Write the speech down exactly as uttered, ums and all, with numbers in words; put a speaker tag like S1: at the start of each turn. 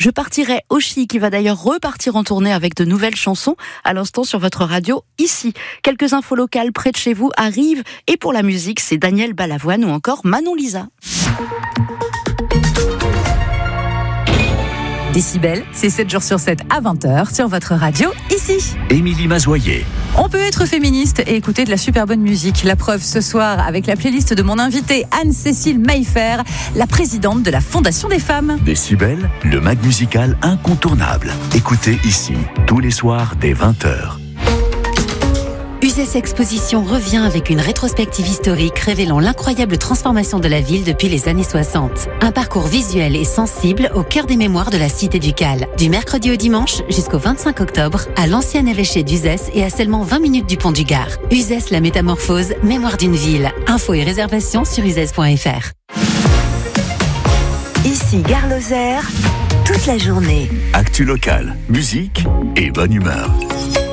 S1: Je partirai au Chi, qui va d'ailleurs repartir en tournée avec de nouvelles chansons à l'instant sur votre radio ici. Quelques infos locales près de chez vous arrivent et pour la musique, c'est Daniel Balavoine ou encore Manon Lisa.
S2: Décibel, c'est sept jours sur sept à vingt heures sur votre radio, ici.
S3: Émilie Mazoyer.
S2: On peut être féministe et écouter de la super bonne musique. La preuve ce soir avec la playlist de mon invitée Anne-Cécile Maillefer, la présidente de la Fondation des femmes.
S3: Décibel, le mag musical incontournable. Écoutez ici, tous les soirs dès vingt heures.
S4: Uzès Exposition revient avec une rétrospective historique révélant l'incroyable transformation de la ville depuis les années soixante. Un parcours visuel et sensible au cœur des mémoires de la cité ducale. Du mercredi au dimanche jusqu'au vingt-cinq octobre à l'ancien évêché d'Uzès et à seulement vingt minutes du pont du Gard. Uzès la métamorphose, mémoire d'une ville. Infos et réservations sur uzès point f r.
S5: Ici Gare Lozère, toute la journée.
S3: Actu local, musique et bonne humeur.